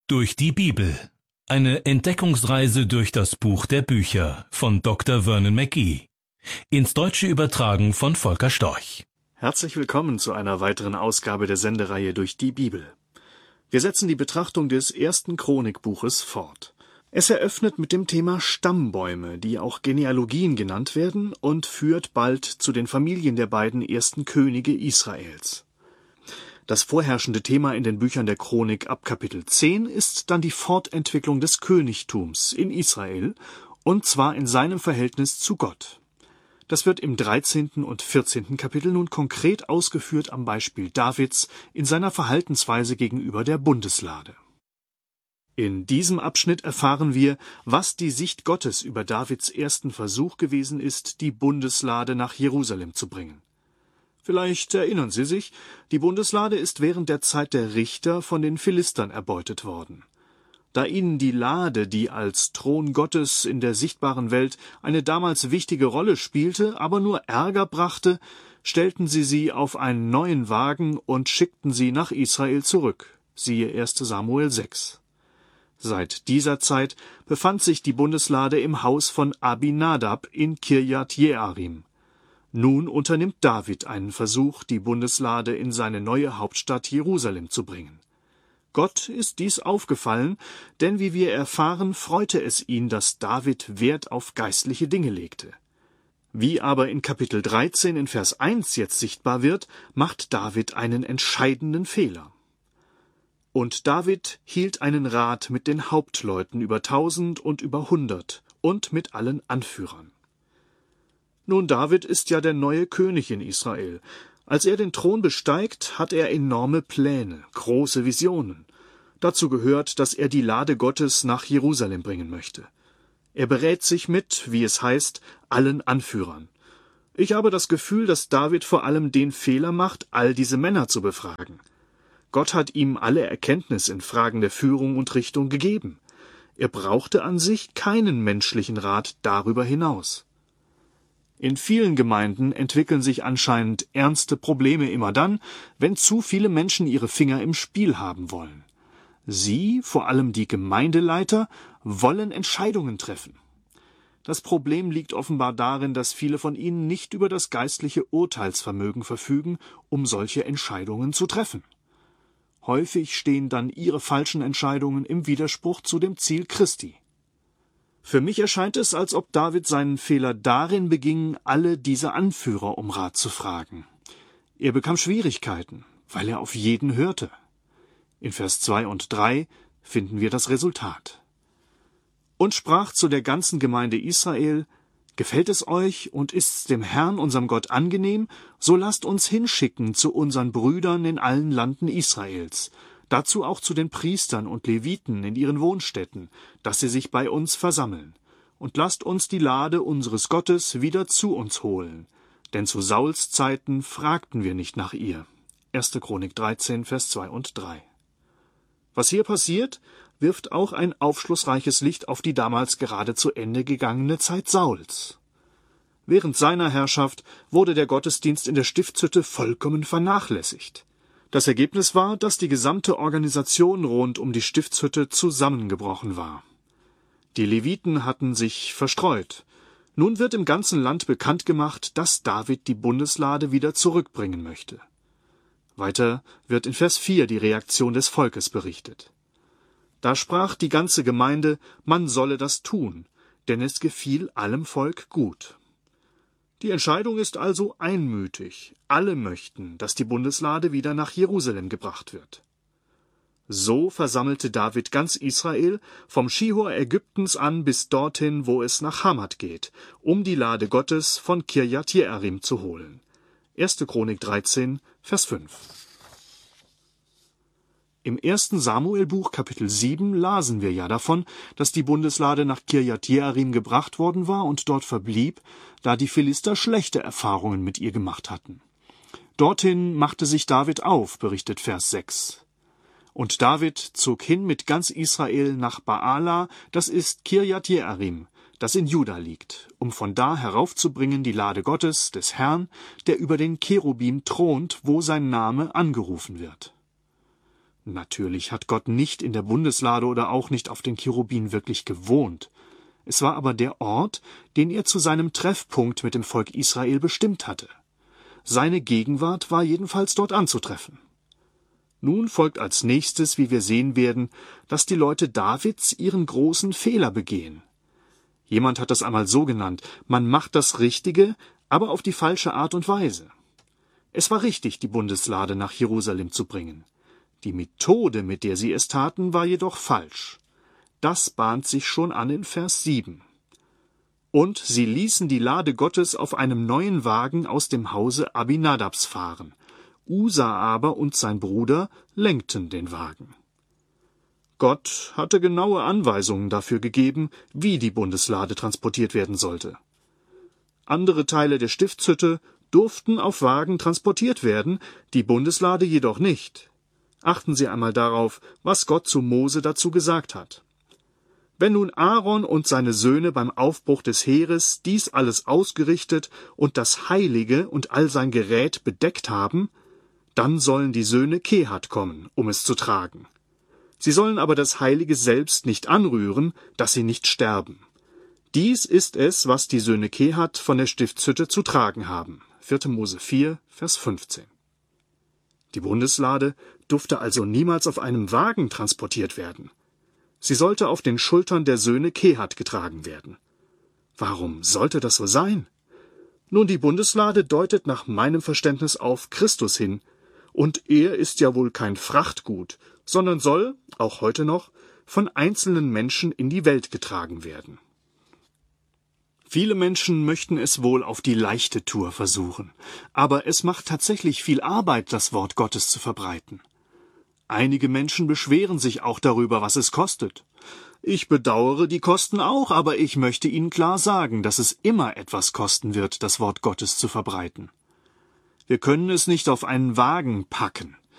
Durch die Bibel. Eine Entdeckungsreise durch das Buch der Bücher von Dr. Vernon McGee. Ins Deutsche übertragen von Volker Storch. Herzlich willkommen zu einer weiteren Ausgabe der Sendereihe Durch die Bibel. Wir setzen die Betrachtung des ersten Chronikbuches fort. Es eröffnet mit dem Thema Stammbäume, die auch Genealogien genannt werden, und führt bald zu den Familien der beiden ersten Könige Israels. Das vorherrschende Thema in den Büchern der Chronik ab Kapitel 10 ist dann die Fortentwicklung des Königtums in Israel, und zwar in seinem Verhältnis zu Gott. Das wird im 13. und 14. Kapitel nun konkret ausgeführt am Beispiel Davids in seiner Verhaltensweise gegenüber der Bundeslade. In diesem Abschnitt erfahren wir, was die Sicht Gottes über Davids ersten Versuch gewesen ist, die Bundeslade nach Jerusalem zu bringen. Vielleicht erinnern Sie sich, die Bundeslade ist während der Zeit der Richter von den Philistern erbeutet worden. Da ihnen die Lade, die als Thron Gottes in der sichtbaren Welt eine damals wichtige Rolle spielte, aber nur Ärger brachte, stellten sie auf einen neuen Wagen und schickten sie nach Israel zurück. Siehe 1. Samuel 6. Seit dieser Zeit befand sich die Bundeslade im Haus von Abinadab in Kirjat Jearim. Nun unternimmt David einen Versuch, die Bundeslade in seine neue Hauptstadt Jerusalem zu bringen. Gott ist dies aufgefallen, denn wie wir erfahren, freute es ihn, dass David Wert auf geistliche Dinge legte. Wie aber in Kapitel 13 in Vers 1 jetzt sichtbar wird, macht David einen entscheidenden Fehler. Und David hielt einen Rat mit den Hauptleuten über 1000 und über 100 und mit allen Anführern. Nun, David ist ja der neue König in Israel. Als er den Thron besteigt, hat er enorme Pläne, große Visionen. Dazu gehört, dass er die Lade Gottes nach Jerusalem bringen möchte. Er berät sich mit, wie es heißt, allen Anführern. Ich habe das Gefühl, dass David vor allem den Fehler macht, all diese Männer zu befragen. Gott hat ihm alle Erkenntnis in Fragen der Führung und Richtung gegeben. Er brauchte an sich keinen menschlichen Rat darüber hinaus. In vielen Gemeinden entwickeln sich anscheinend ernste Probleme immer dann, wenn zu viele Menschen ihre Finger im Spiel haben wollen. Sie, vor allem die Gemeindeleiter, wollen Entscheidungen treffen. Das Problem liegt offenbar darin, dass viele von ihnen nicht über das geistliche Urteilsvermögen verfügen, um solche Entscheidungen zu treffen. Häufig stehen dann ihre falschen Entscheidungen im Widerspruch zu dem Ziel Christi. Für mich erscheint es, als ob David seinen Fehler darin beging, alle diese Anführer um Rat zu fragen. Er bekam Schwierigkeiten, weil er auf jeden hörte. In Vers 2 und 3 finden wir das Resultat. Und sprach zu der ganzen Gemeinde Israel: Gefällt es euch und ist's dem Herrn, unserem Gott, angenehm, so lasst uns hinschicken zu unseren Brüdern in allen Landen Israels, dazu auch zu den Priestern und Leviten in ihren Wohnstätten, dass sie sich bei uns versammeln. Und lasst uns die Lade unseres Gottes wieder zu uns holen. Denn zu Sauls Zeiten fragten wir nicht nach ihr. 1. Chronik 13, Vers 2 und 3. Was hier passiert, wirft auch ein aufschlussreiches Licht auf die damals gerade zu Ende gegangene Zeit Sauls. Während seiner Herrschaft wurde der Gottesdienst in der Stiftshütte vollkommen vernachlässigt. Das Ergebnis war, dass die gesamte Organisation rund um die Stiftshütte zusammengebrochen war. Die Leviten hatten sich verstreut. Nun wird im ganzen Land bekannt gemacht, dass David die Bundeslade wieder zurückbringen möchte. Weiter wird in Vers 4 die Reaktion des Volkes berichtet. Da sprach die ganze Gemeinde, man solle das tun, denn es gefiel allem Volk gut. Die Entscheidung ist also einmütig. Alle möchten, dass die Bundeslade wieder nach Jerusalem gebracht wird. So versammelte David ganz Israel, vom Schihor Ägyptens an bis dorthin, wo es nach Hamat geht, um die Lade Gottes von Kirjat Jearim zu holen. 1. Chronik 13, Vers 5. Im 1. Samuelbuch Kapitel 7 lasen wir ja davon, dass die Bundeslade nach Kirjat Jearim gebracht worden war und dort verblieb, da die Philister schlechte Erfahrungen mit ihr gemacht hatten. Dorthin machte sich David auf, berichtet Vers 6. Und David zog hin mit ganz Israel nach Baala, das ist Kirjat Jearim, das in Juda liegt, um von da heraufzubringen die Lade Gottes, des Herrn, der über den Cherubim thront, wo sein Name angerufen wird. Natürlich hat Gott nicht in der Bundeslade oder auch nicht auf den Cherubinen wirklich gewohnt. Es war aber der Ort, den er zu seinem Treffpunkt mit dem Volk Israel bestimmt hatte. Seine Gegenwart war jedenfalls dort anzutreffen. Nun folgt als nächstes, wie wir sehen werden, dass die Leute Davids ihren großen Fehler begehen. Jemand hat das einmal so genannt: Man macht das Richtige, aber auf die falsche Art und Weise. Es war richtig, die Bundeslade nach Jerusalem zu bringen. Die Methode, mit der sie es taten, war jedoch falsch. Das bahnt sich schon an in Vers 7. Und sie ließen die Lade Gottes auf einem neuen Wagen aus dem Hause Abinadabs fahren. Usa aber und sein Bruder lenkten den Wagen. Gott hatte genaue Anweisungen dafür gegeben, wie die Bundeslade transportiert werden sollte. Andere Teile der Stiftshütte durften auf Wagen transportiert werden, die Bundeslade jedoch nicht. Achten Sie einmal darauf, was Gott zu Mose dazu gesagt hat. Wenn nun Aaron und seine Söhne beim Aufbruch des Heeres dies alles ausgerichtet und das Heilige und all sein Gerät bedeckt haben, dann sollen die Söhne Kehat kommen, um es zu tragen. Sie sollen aber das Heilige selbst nicht anrühren, dass sie nicht sterben. Dies ist es, was die Söhne Kehat von der Stiftshütte zu tragen haben. 4. Mose 4, Vers 15. Die Bundeslade durfte also niemals auf einem Wagen transportiert werden. Sie sollte auf den Schultern der Söhne Kehat getragen werden. Warum sollte das so sein? Nun, die Bundeslade deutet nach meinem Verständnis auf Christus hin, und er ist ja wohl kein Frachtgut, sondern soll, auch heute noch, von einzelnen Menschen in die Welt getragen werden. Viele Menschen möchten es wohl auf die leichte Tour versuchen, aber es macht tatsächlich viel Arbeit, das Wort Gottes zu verbreiten. Einige Menschen beschweren sich auch darüber, was es kostet. Ich bedauere die Kosten auch, aber ich möchte Ihnen klar sagen, dass es immer etwas kosten wird, das Wort Gottes zu verbreiten. Wir können es nicht auf einen Wagen packen.